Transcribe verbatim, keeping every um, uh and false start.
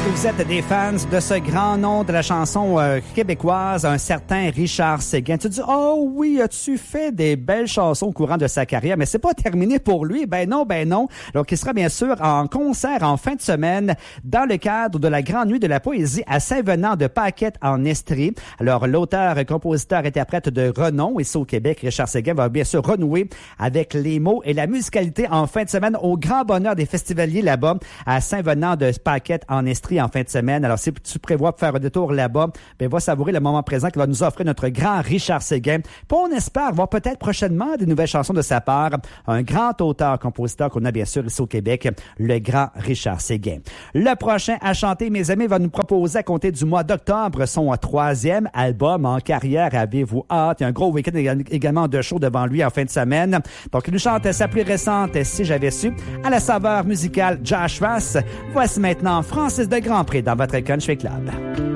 que vous êtes des fans de ce grand nom de la chanson euh, québécoise, un certain Richard Séguin. Tu te dis, oh oui, as-tu fait des belles chansons au courant de sa carrière, mais c'est pas terminé pour lui. Ben non, ben non. Donc, il sera bien sûr en concert en fin de semaine dans le cadre de la Grande Nuit de la Poésie à Saint-Venant de Paquette en Estrie. Alors, l'auteur, compositeur, interprète de renom ici au Québec, Richard Séguin, va bien sûr renouer avec les mots et la musicalité en fin de semaine au grand bonheur des festivaliers là-bas à Saint-Venant de Paquette en Estrie en fin de semaine. Alors, si tu prévois faire un détour là-bas, ben va savourer le moment présent qu'il va nous offrir notre grand Richard Séguin. Puis on espère voir peut-être prochainement des nouvelles chansons de sa part. Un grand auteur-compositeur qu'on a bien sûr ici au Québec, le grand Richard Séguin. Le prochain à chanter, mes amis, va nous proposer à compter du mois d'octobre son troisième album en carrière. Avez-vous hâte? Il y a un gros week-end également de show devant lui en fin de semaine. Donc, il nous chante sa plus récente « Si j'avais su » à la saveur musicale Josh Ross. Voici maintenant Francis de Grandpré dans votre Country Club.